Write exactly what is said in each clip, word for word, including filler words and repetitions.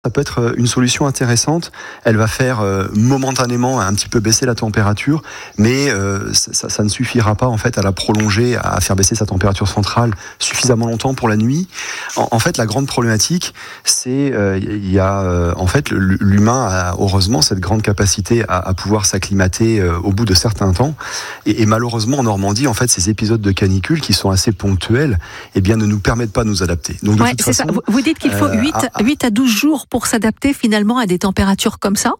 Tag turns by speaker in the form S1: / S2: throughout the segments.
S1: Ça peut être une solution intéressante. Elle va faire euh, momentanément un petit peu baisser la température, mais euh, ça, ça ne suffira pas en fait à la prolonger, à faire baisser sa température centrale suffisamment longtemps pour la nuit. En, en fait, la grande problématique, c'est il euh, y a euh, en fait l'humain a heureusement cette grande capacité à, à pouvoir s'acclimater euh, au bout de certains temps. Et, et malheureusement en Normandie, en fait, ces épisodes de canicule qui sont assez ponctuels, eh bien, ne nous permettent pas de nous adapter. Donc, de
S2: ouais,
S1: toute
S2: c'est
S1: façon,
S2: ça. Vous, vous dites qu'il faut
S1: euh,
S2: huit,
S1: à, à...
S2: huit à douze jours pour s'adapter finalement à des températures comme ça?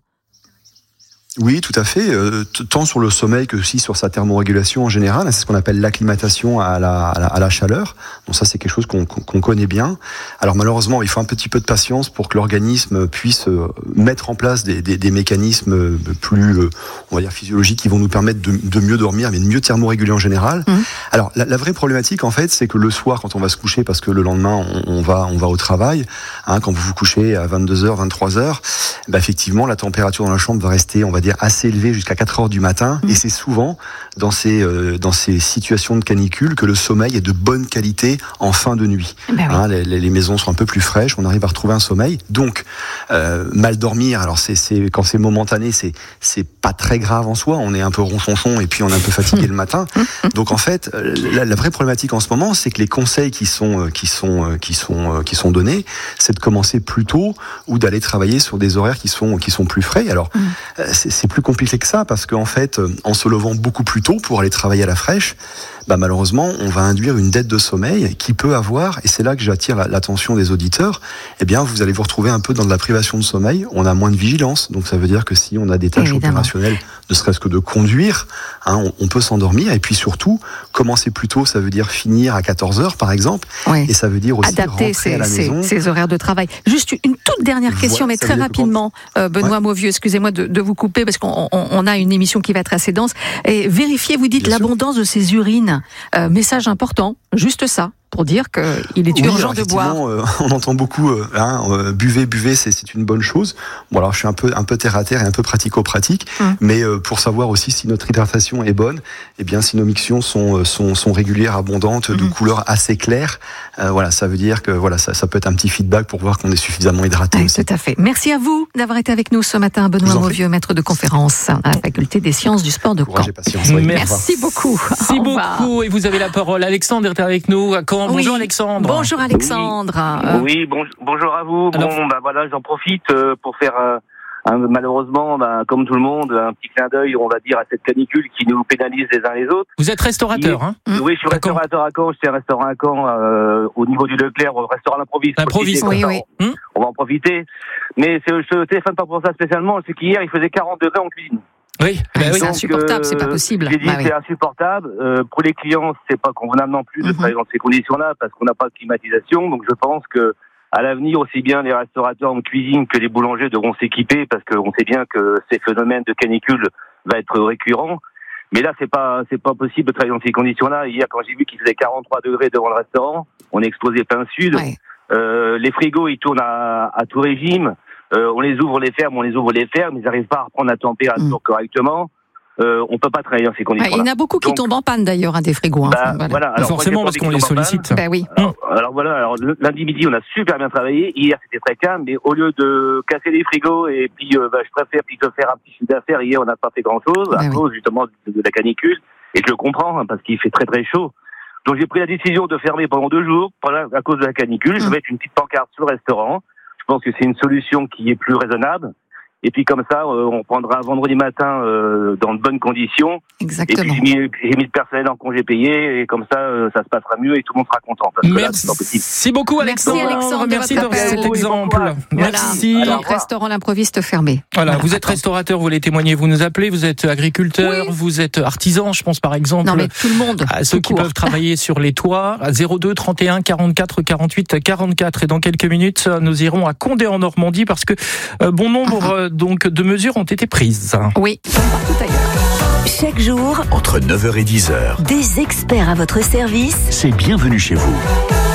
S1: Oui, tout à fait, euh, tant sur le sommeil que aussi sur sa thermorégulation en général. C'est ce qu'on appelle l'acclimatation à la, à la, à la chaleur. Donc ça, c'est quelque chose qu'on, qu'on connaît bien. Alors malheureusement, il faut un petit peu de patience pour que l'organisme puisse mettre en place des, des, des mécanismes plus, on va dire, physiologiques qui vont nous permettre de, de mieux dormir, mais de mieux thermoréguler en général. Mmh. Alors la, la vraie problématique, en fait, c'est que le soir, quand on va se coucher, parce que le lendemain, on, on va, on va au travail, hein, quand vous vous couchez à vingt-deux heures, vingt-trois heures, bah, effectivement, la température dans la chambre va rester, on va dire, assez élevé jusqu'à quatre heures du matin, mmh. et c'est souvent dans ces euh, dans ces situations de canicule que le sommeil est de bonne qualité en fin de nuit. Ben oui. hein, les, les maisons sont un peu plus fraîches, on arrive à retrouver un sommeil. Donc euh, mal dormir, alors c'est c'est quand c'est momentané, c'est c'est pas très grave en soi. On est un peu ronchonchon et puis on est un peu fatigué le matin. Donc en fait, la, la vraie problématique en ce moment, c'est que les conseils qui sont qui sont qui sont qui sont donnés, c'est de commencer plus tôt ou d'aller travailler sur des horaires qui sont qui sont plus frais. Alors mmh. c'est, c'est plus compliqué que ça parce qu'en fait, en se levant beaucoup plus tôt pour aller travailler à la fraîche, bah malheureusement, on va induire une dette de sommeil qui peut avoir, et c'est là que j'attire l'attention des auditeurs, eh bien, vous allez vous retrouver un peu dans de la privation de sommeil. On a moins de vigilance, donc ça veut dire que si on a des tâches Évidemment. opérationnelles, ne serait-ce que de conduire, hein, on, on peut s'endormir. Et puis surtout, commencer plus tôt, ça veut dire finir à quatorze heures, par exemple, oui. et ça veut dire aussi
S2: adapter
S1: rentrer
S2: ses,
S1: à la maison.
S2: ses, ses horaires de travail. Juste une toute dernière question, voilà, mais très rapidement, quand... euh, Benoît ouais. Mauvieux, excusez-moi de, de vous couper parce qu'on on, on a une émission qui va être assez dense. Et vérifiez, vous dites Bien l'abondance sûr. de ces urines. Euh, message important, juste ça, pour dire qu'il est
S1: oui,
S2: urgent de boire.
S1: Euh, on entend beaucoup, euh, hein, euh, buvez, buvez, c'est, c'est une bonne chose. Bon, alors je suis un peu, un peu terre à terre et un peu pratico-pratique, hum. mais euh, pour savoir aussi si notre hydratation est bonne, eh bien si nos mictions sont, sont, sont régulières, abondantes, hum. de couleur assez claire, euh, voilà, ça veut dire que voilà, ça, ça peut être un petit feedback pour voir qu'on est suffisamment hydraté.
S2: Oui,
S1: aussi.
S2: Tout à fait. Merci à vous d'avoir été avec nous ce matin, Benoît Mauvieux, maître de conférence à la Faculté des sciences du sport de Caen.
S1: Patience, oui.
S2: Merci beaucoup.
S3: Merci beaucoup. Et vous avez la parole. Alexandre est avec nous à Caen. Bonjour oui. Alexandre.
S2: Bonjour Alexandre.
S4: Oui, oui bon, bonjour à vous. Alors, bon, bah voilà, j'en profite euh, pour faire euh, un, malheureusement, bah, comme tout le monde, un petit clin d'œil, on va dire, à cette canicule qui nous pénalise les uns les autres.
S3: Vous êtes restaurateur, hein ?
S4: Oui, je suis restaurateur à Caen. Je suis un restaurant à Caen euh, au niveau du Leclerc, au restaurant L'Improviste.
S3: L'Improviste,
S2: oui, oui.
S4: On, hum? on va en profiter. Mais c'est, je ne téléphone pas pour ça spécialement, c'est qu'hier, il faisait quarante degrés en cuisine.
S3: Oui, bah
S2: c'est
S3: oui.
S2: insupportable, euh, c'est pas possible.
S4: J'ai dit
S2: bah
S4: c'est
S2: oui.
S4: insupportable. Euh, pour les clients, c'est pas convenable non plus de mm-hmm. travailler dans ces conditions-là parce qu'on n'a pas de climatisation. Donc je pense que à l'avenir, aussi bien les restaurateurs en cuisine que les boulangers devront s'équiper parce qu'on sait bien que ces phénomènes de canicule vont être récurrents. Mais là, c'est pas c'est pas possible de travailler dans ces conditions-là. Hier, quand j'ai vu qu'il faisait quarante-trois degrés devant le restaurant, on est explosé plein sud. Ouais. Euh, les frigos, ils tournent à, à tout régime. Euh, on les ouvre, les ferme, on les ouvre, les ferme, ils n'arrivent pas à reprendre la température mmh. correctement. Euh, on peut pas travailler dans ces conditions.
S2: Ouais, il y en a beaucoup qui Donc, tombent en panne d'ailleurs, hein, des frigos. Hein,
S4: bah,
S2: enfin, voilà.
S4: voilà. Alors,
S3: forcément parce qu'on les sollicite.
S2: Bah oui.
S4: Alors, alors voilà. Alors lundi midi, on a super bien travaillé. Hier, c'était très calme, mais au lieu de casser les frigos et puis, euh, bah, je préfère puis de faire un petit chiffre d'affaires. Hier, on n'a pas fait grand chose bah à oui. cause justement de, de la canicule. Et je le comprends hein, parce qu'il fait très très chaud. Donc j'ai pris la décision de fermer pendant deux jours à cause de la canicule. Mmh. Je vais mettre une petite pancarte sur le restaurant. Je pense que c'est une solution qui est plus raisonnable. Et puis comme ça, euh, on prendra vendredi matin euh, dans de bonnes conditions.
S2: Exactement.
S4: Et puis j'ai mis, j'ai mis le personnel en congé payé et comme ça, euh, ça se passera mieux et tout le monde sera content. Parce que
S3: Merci,
S4: là, c'est pas possible.
S3: Merci beaucoup Alexandre.
S2: Merci Alexandre.
S3: Merci de cet exemple.
S2: Voilà.
S3: Merci.
S2: Alors, restaurant L'Improviste fermé.
S3: Voilà, voilà, vous êtes restaurateur, vous voulez témoigner, vous nous appelez, vous êtes agriculteur, oui. vous êtes artisan, je pense par exemple.
S2: Non mais tout le monde.
S3: À ceux qui court. peuvent travailler sur les toits, à zéro deux trente et un quarante-quatre quarante-huit quarante-quatre. Et dans quelques minutes, nous irons à Condé en Normandie parce que euh, bon nombre uh-huh. euh, donc de mesures ont été prises.
S2: Oui, tout ailleurs.
S5: Chaque jour,
S6: entre neuf heures et dix heures,
S5: des experts à votre service.
S6: C'est bienvenue chez vous.